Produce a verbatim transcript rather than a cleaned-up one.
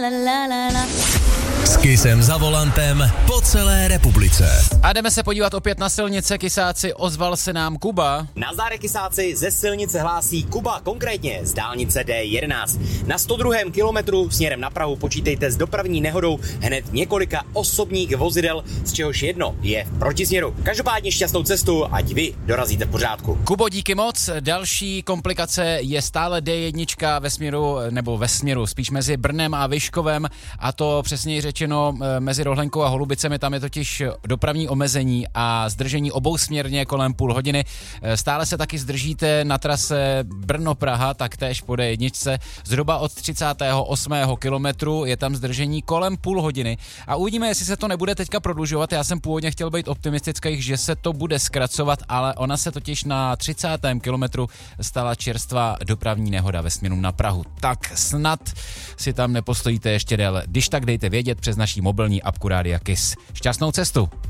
la la la la. S Kissem za volantem po celé republice. A jdeme se podívat opět na silnice. Kysáci, ozval se nám Kuba. Nazdar Kysáci, ze silnice hlásí Kuba, konkrétně z dálnice D jedenáct. Na sto druhém kilometru směrem na Prahu počítejte s dopravní nehodou hned několika osobních vozidel, z čehož jedno je v protisměru. Každopádně šťastnou cestu, ať vy dorazíte v pořádku. Kubo, díky moc. Další komplikace je stále D jedna ve směru, nebo ve směru, spíš mezi Brnem a Vyškovem, a to přesněji řečeno mezi Rohlenkou a Holubicemi. Tam je totiž dopravní omezení a zdržení obousměrně kolem půl hodiny. Stále se taky zdržíte na trase Brno-Praha, taktéž po D jedna. Zhruba od třicátého osmého kilometru je tam zdržení kolem půl hodiny. A uvidíme, jestli se to nebude teďka prodlužovat. Já jsem původně chtěl být optimistický, že se to bude zkracovat, ale ona se totiž na třicátém kilometru stala čerstvá dopravní nehoda ve směru na Prahu. Tak snad si tam nepostojíte ještě déle. Když tak dejte vědět přes naší mobilní apku Rádia Kiss. Šťastnou cestu!